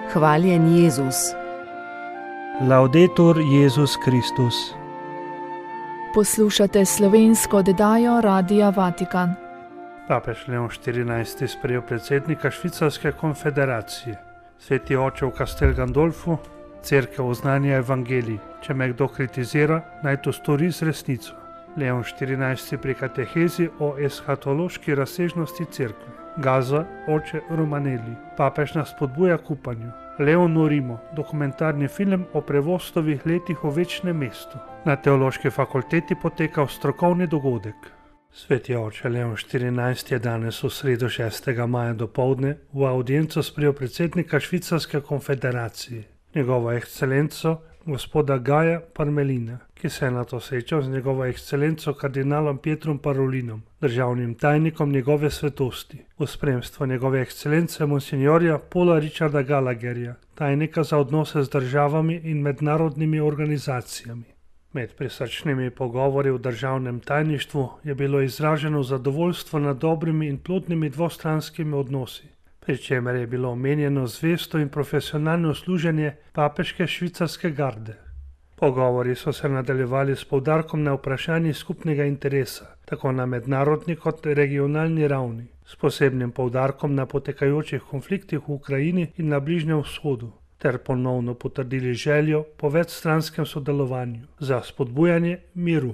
Hvaljen Jezus. Laudetur Jezus Kristus. Poslušate slovensko oddajo Radia Vatikan. Papež Leon XIV. Sprejel predsednika Švicarske konfederacije. Sveti oče v Castel Gandolfu, cerkev oznanja evangelij. Če me kdo kritizira, naj to stori z resnico. Leon XIV. Pri katehezi o eshatološki razsežnosti cerkve. Gaza, oče Romanelli. Papež nas spodbuja k upanju. Leon Urimo, dokumentarni film o prevostovih letih v večnem mestu. Na teološki fakulteti potekal strokovni dogodek. Sveti oče Leon XIV. Je danes v sredo 6. maja dopoldne v audienco sprejel predsednika Švicarske konfederacije, njegovo ekscelenco gospoda Gaja Parmelina, ki se je nato srečal z njegovo ekscelenco kardinalom Pietrom Parolinom, državnim tajnikom njegove svetosti, v spremstvu njegove ekscelence monsignorja Paula Richarda Gallagherja, tajnika za odnose z državami in mednarodnimi organizacijami. Med prisrčnimi pogovori v državnem tajništvu je bilo izraženo zadovoljstvo nad dobrimi in plodnimi dvostranskimi odnosi, pri čemer je bilo omenjeno zvesto in profesionalno služenje papeške švicarske garde. Pogovori so se nadaljevali s poudarkom na vprašanji skupnega interesa, tako na mednarodni kot regionalni ravni, s posebnim poudarkom na potekajočih konfliktih v Ukrajini in na Bližnjem vzhodu, ter ponovno potrdili željo po večstranskem sodelovanju za spodbujanje miru.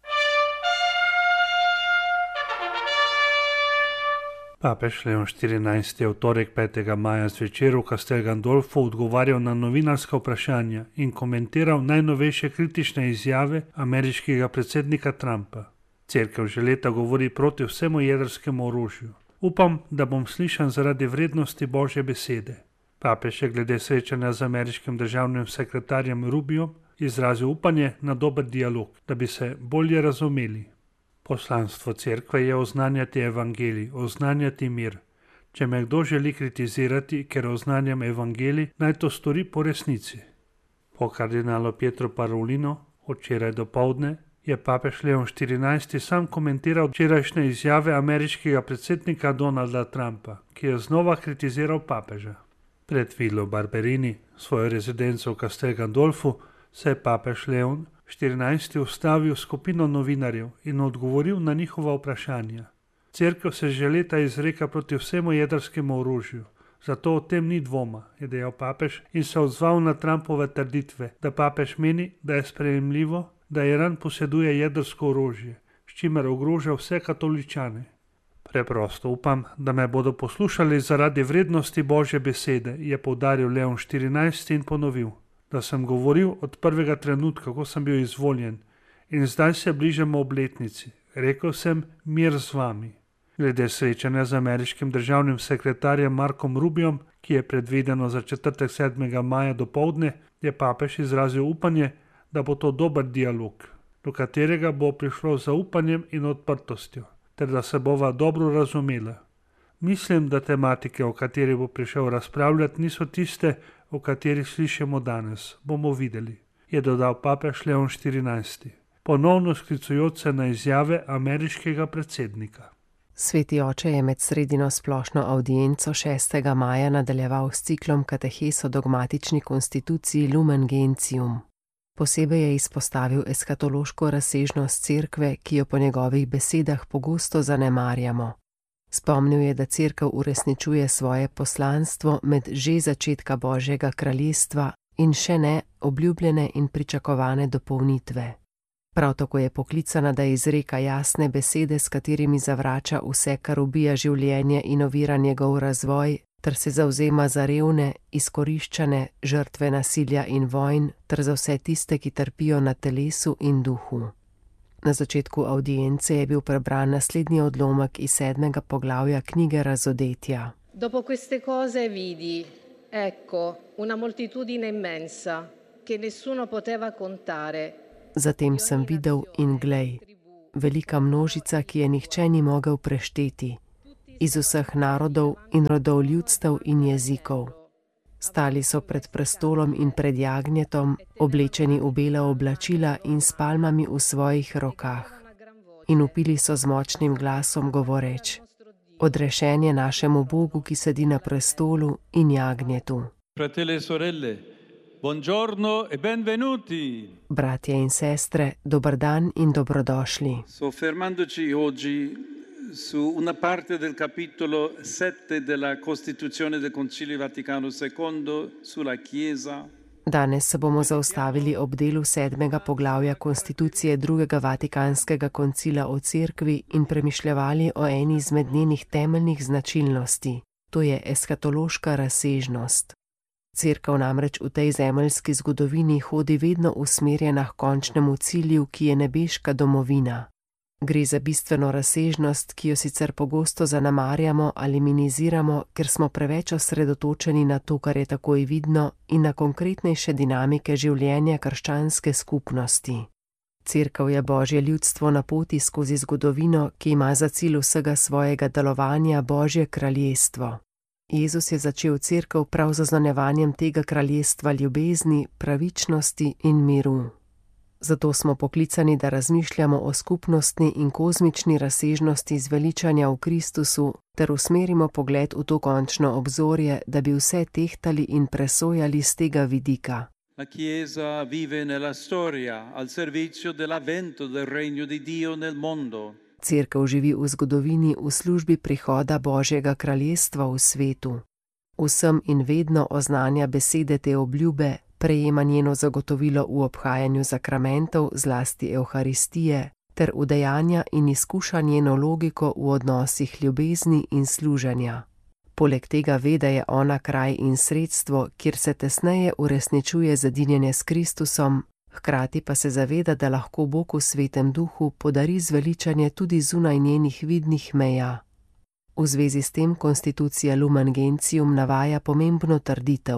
Papež Leon XIV. Je v torek 5. maja zvečer v Castel Gandolfu odgovarjal na novinarska vprašanja in komentiral najnovejše kritične izjave ameriškega predsednika Trumpa. Cerkev že leta govori proti vsemu jedrskemu orožju. Upam, da bom slišan zaradi vrednosti Božje besede. Papež je glede srečanja z ameriškim državnim sekretarjem Rubiom izrazil upanje na dober dialog, da bi se bolje razumeli. Poslanstvo cerkve je oznanjati evangelij, oznanjati mir. Če me kdo želi kritizirati, ker oznanjam evangelij, naj to stori po resnici. Po kardinalu Pietro Parolinu, včeraj dopoldne, je papež Leon XIV. Sam komentiral včerajšnje izjave ameriškega predsednika Donalda Trumpa, ki je znova kritiziral papeža. Pred Vilo Barberini, svojo rezidenco v Castel Gandolfu, se je papež Leon XIV. Ustavil skupino novinarjev in odgovoril na njihova vprašanja. Cerkev se že leta izreka proti vsemu jedrskemu orožju, zato o tem ni dvoma, je dejal papež in se odzval na Trumpove trditve, da papež meni, da je sprejemljivo, da Iran poseduje jedrsko orožje, s čimer ogroža vse katoličane. Preprosto upam, da me bodo poslušali zaradi vrednosti Božje besede, je poudaril Leon XIV. In ponovil, da sem govoril od prvega trenutka, ko sem bil izvoljen, in zdaj se bližamo obletnici. Rekel sem, mir z vami. Glede srečanja z ameriškim državnim sekretarjem Markom Rubiom, ki je predvideno za četrtek 7. maja dopoldne, je papež izrazil upanje, da bo to dober dialog, do katerega bo prišlo z zaupanjem in odprtostjo, ter da se bova dobro razumela. Mislim, da tematike, o kateri bo prišel razpravljati, niso tiste, o katerih slišimo danes, bomo videli, je dodal papež Leon XIV., ponovno sklicujoč se na izjave ameriškega predsednika. Sveti oče je med sredino splošno audienco 6. maja nadaljeval s ciklom katehes o dogmatični konstituciji Lumen Gentium. Posebej je izpostavil eskatološko razsežnost cerkve, ki jo po njegovih besedah pogosto zanemarjamo. Spomnil je, da cerkev uresničuje svoje poslanstvo med že začetka Božjega kraljestva in še ne obljubljene in pričakovane dopolnitve. Prav tako je poklicana, da izreka jasne besede, s katerimi zavrača vse, kar ubija življenje in ovira njegov razvoj, ter se zavzema za revne, izkoriščane, žrtve nasilja in vojn, ter za vse tiste, ki trpijo na telesu in duhu. Na začetku audience je bil prebran naslednji odlomek iz 7. poglavja knjige Razodetja. Dopo queste cose vidi, ecco, una moltitudine immensa, che nessuno poteva contare. Zatem sem videl in glej, velika množica, ki je nihče ni mogel prešteti, iz vseh narodov in rodov ljudstev in jezikov. Stali so pred prestolom in pred jagnjetom, oblečeni v bela oblačila in s palmami v svojih rokah. In vpili so z močnim glasom govoreč: Odrešen je našemu Bogu, ki sedi na prestolu in jagnjetu. Fratelli e sorelle, buongiorno e benvenuti. Bratje in sestre, dober dan in dobrodošli. Soffermandoci oggi su una parte del capitolo 7 della Costituzione del Concilio Vaticano II sulla Chiesa. Danes se bomo zaustavili ob delu 7. poglavja konstitucije 2. Vatikanskega koncila o cerkvi in premišljevali o eni izmed njenih temeljnih značilnosti, to je eskatološka razsežnost. Cerkev namreč v tej zemeljski zgodovini hodi vedno usmerjena k končnemu cilju, ki je nebeška domovina. Gre za bistveno razsežnost, ki jo sicer pogosto zanemarjamo ali minimiziramo, ker smo preveč osredotočeni na to, kar je takoj vidno, in na konkretnejše dinamike življenja krščanske skupnosti. Cerkev je Božje ljudstvo na poti skozi zgodovino, ki ima za cilj vsega svojega delovanja Božje kraljestvo. Jezus je začel cerkev prav z zaznanjevanjem tega kraljestva ljubezni, pravičnosti in miru. Zato smo poklicani, da razmišljamo o skupnostni in kozmični razsežnosti zveličanja v Kristusu ter usmerimo pogled v to končno obzorje, da bi vse tehtali in presojali z tega vidika. La Chiesa vive nella storia al servizio dell'avvento del regno di Dio nel mondo. Cerkev živi v zgodovini v službi prihoda Božjega kraljestva v svetu. Vsem in vedno oznanja besede te obljube, prejema njeno zagotovilo v obhajanju sakramentov, zlasti Evharistije, ter udejanja in izkuša njeno logiko v odnosih ljubezni in služenja. Poleg tega ve, da je ona kraj in sredstvo, kjer se tesneje uresničuje zedinjenje s Kristusom, hkrati pa se zaveda, da lahko Bog v Svetem Duhu podari zveličanje tudi zunaj njenih vidnih meja. V zvezi s tem konstitucija Lumen Gentium navaja pomembno trditev.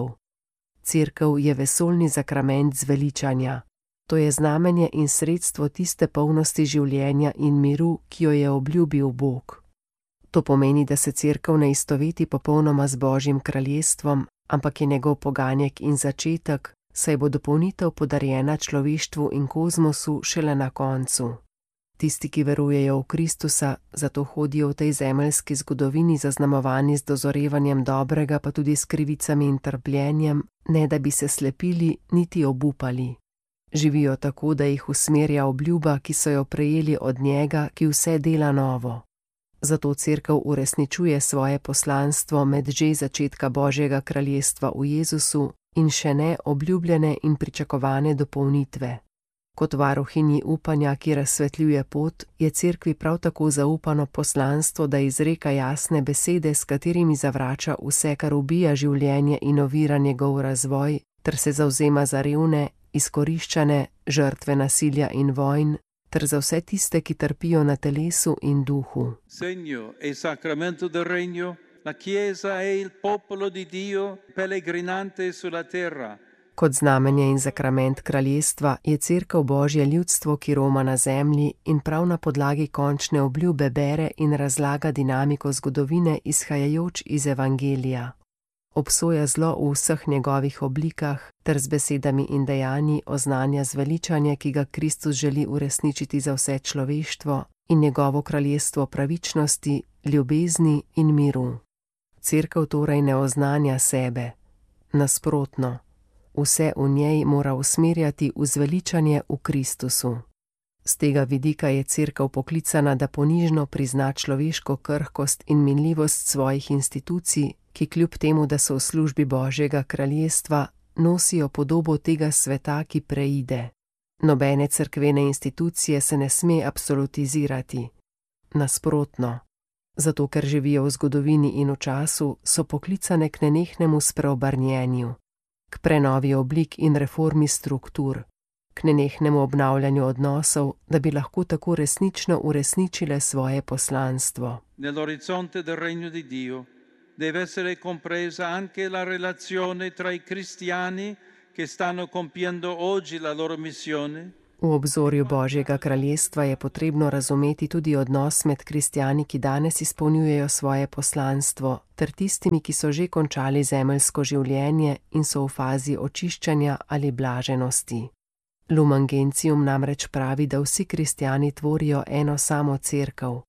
Cerkev je vesoljni zakrament zveličanja. To je znamenje in sredstvo tiste polnosti življenja in miru, ki jo je obljubil Bog. To pomeni, da se cerkev ne istoveti popolnoma z Božjim kraljestvom, ampak je njegov poganjek in začetek, saj bo dopolnitev podarjena človeštvu in kozmosu šele na koncu. Tisti, ki verujejo v Kristusa, zato hodijo v tej zemeljski zgodovini zaznamovani z dozorevanjem dobrega, pa tudi s krivicami in trpljenjem, ne da bi se slepili niti obupali. Živijo tako, da jih usmerja obljuba, ki so jo prejeli od njega, ki vse dela novo. Zato cerkev uresničuje svoje poslanstvo med že začetka Božjega kraljestva v Jezusu in še ne obljubljene in pričakovane dopolnitve. Kot varuhinji upanja, ki razsvetljuje pot, je cerkvi prav tako zaupano poslanstvo, da izreka jasne besede, s katerimi zavrača vse, kar ubija življenje in ovira njegov razvoj, ter se zavzema za revne, izkoriščane, žrtve nasilja in vojn, ter za vse tiste, ki trpijo na telesu in duhu. Segno e sacramento del regno, la Chiesa è il popolo di Dio pellegrinante sulla terra. Kot znamenje in zakrament kraljestva je cerkev Božje ljudstvo, ki roma na zemlji in prav na podlagi končne obljube bere in razlaga dinamiko zgodovine izhajajoč iz Evangelija. Obsoja zlo v vseh njegovih oblikah ter z besedami in dejanji oznanja zveličanje, ki ga Kristus želi uresničiti za vse človeštvo in njegovo kraljestvo pravičnosti, ljubezni in miru. Cerkev torej ne oznanja sebe. Nasprotno. Vse v njej mora usmerjati v zveličanje v Kristusu. Z tega vidika je cerkev poklicana, da ponižno prizna človeško krhkost in minljivost svojih institucij, ki kljub temu, da so v službi Božjega kraljestva, nosijo podobo tega sveta, ki preide. Nobene cerkvene institucije se ne sme absolutizirati. Nasprotno. Zato, ker živijo v zgodovini in v času, so poklicane k nenehnemu spreobrnjenju, k prenovi oblik in reformi struktur, k nenehnemu obnavljanju odnosov, da bi lahko tako resnično uresničile svoje poslanstvo. Nell'orizzonte del regno di Dio deve essere compresa anche la relazione tra i cristiani che stanno compiendo oggi la loro missione. V obzorju Božjega kraljestva je potrebno razumeti tudi odnos med kristjani, ki danes izpolnjujejo svoje poslanstvo, ter tistimi, ki so že končali zemeljsko življenje in so v fazi očiščanja ali blaženosti. Lumen Gentium namreč pravi, da vsi kristjani tvorijo eno samo cerkev.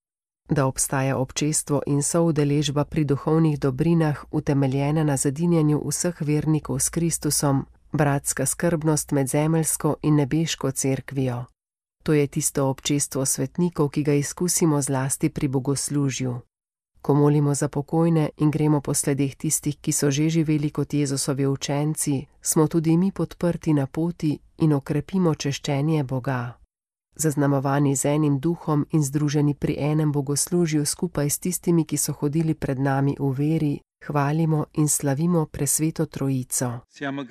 da obstaja občestvo in soudeležba pri duhovnih dobrinah, utemeljena na zadinjanju vseh vernikov s Kristusom, bratska skrbnost med zemeljsko in nebeško cerkvijo. To je tisto občestvo svetnikov, ki ga izkusimo zlasti pri bogoslužju. Ko molimo za pokojne in gremo po sledeh tistih, ki so že živeli kot Jezusovi učenci, smo tudi mi podprti na poti in okrepimo češčenje Boga. Zaznamovani z enim duhom in združeni pri enem bogoslužju skupaj s tistimi, ki so hodili pred nami v veri, hvalimo in slavimo presveto Trojico.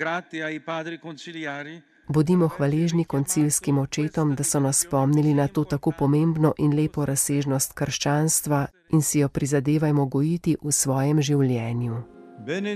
Bodimo hvaležni koncilskim očetom, da so nas spomnili na to tako pomembno in lepo razsežnost krščanstva in si jo prizadevajmo gojiti v svojem življenju.